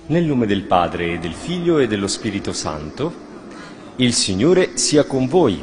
Nel nome del Padre, e del Figlio, e dello Spirito Santo, il Signore sia con voi.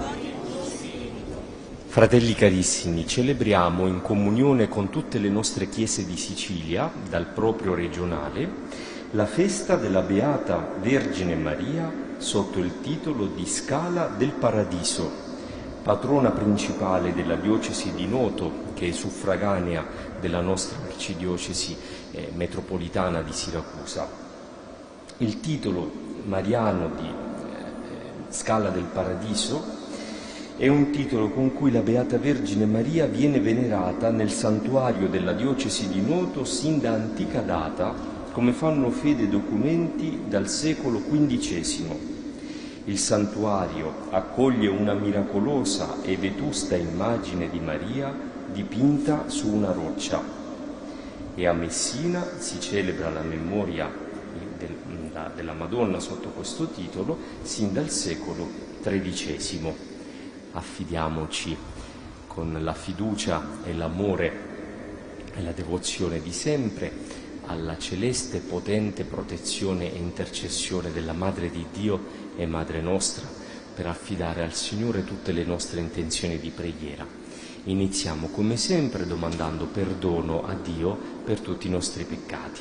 Fratelli carissimi, celebriamo in comunione con tutte le nostre chiese di Sicilia, dal proprio regionale, la festa della Beata Vergine Maria sotto il titolo di Scala del Paradiso, patrona principale della diocesi di Noto, che è suffraganea della nostra arcidiocesi metropolitana di Siracusa. Il titolo mariano di Scala del Paradiso è un titolo con cui la Beata Vergine Maria viene venerata nel santuario della diocesi di Noto sin da antica data, come fanno fede documenti dal secolo XV. Il santuario accoglie una miracolosa e vetusta immagine di Maria dipinta su una roccia, e a Messina si celebra la memoria della Madonna sotto questo titolo sin dal secolo XIII. Affidiamoci con la fiducia e l'amore e la devozione di sempre alla celeste potente protezione e intercessione della Madre di Dio e Madre nostra, per affidare al Signore tutte le nostre intenzioni di preghiera. Iniziamo come sempre domandando perdono a Dio per tutti i nostri peccati.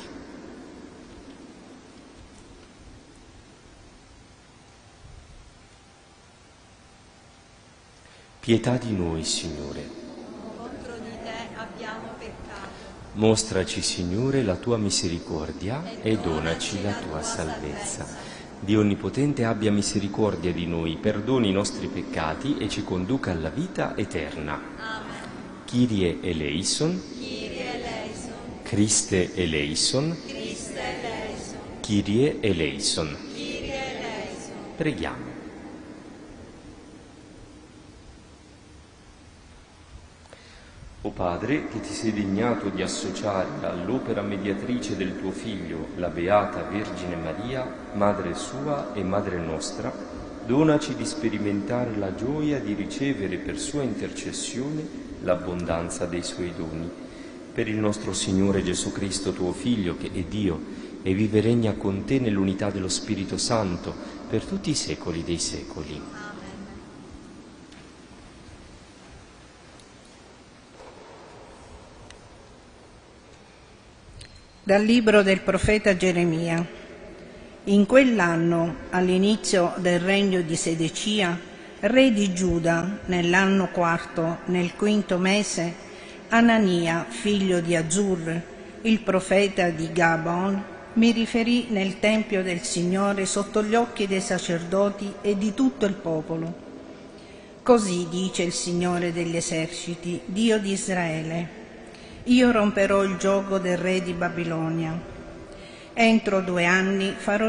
Pietà di noi, Signore. Contro di te abbiamo peccato. Mostraci, Signore, la tua misericordia e donaci la tua salvezza. Dio Onnipotente abbia misericordia di noi, perdoni i nostri peccati e ci conduca alla vita eterna. Amen. Kyrie eleison, Kyrie eleison, Christe eleison, Christe eleison, Kyrie eleison. Kyrie eleison. Preghiamo. O Padre, che ti sei degnato di associare all'opera mediatrice del tuo Figlio, la Beata Vergine Maria, Madre sua e Madre nostra, donaci di sperimentare la gioia di ricevere per sua intercessione l'abbondanza dei suoi doni. Per il nostro Signore Gesù Cristo, tuo Figlio, che è Dio e vive e regna con te nell'unità dello Spirito Santo, per tutti i secoli dei secoli. Dal libro del profeta Geremia. In quell'anno, all'inizio del regno di Sedecia, re di Giuda, nell'anno quarto, nel quinto mese, Anania, figlio di Azur, il profeta di Gabaon, mi riferì nel tempio del Signore sotto gli occhi dei sacerdoti e di tutto il popolo. Così dice il Signore degli eserciti, Dio di Israele: io romperò il giogo del re di Babilonia. Entro 2 anni farò